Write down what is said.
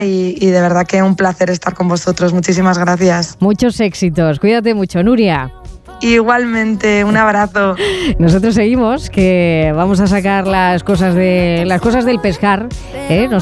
y de verdad que un placer estar con vosotros. Muchísimas gracias. Muchos éxitos. Cuídate mucho, Nuria. Igualmente, un abrazo. Nosotros seguimos, que vamos a sacar las cosas del pescar, ¿eh?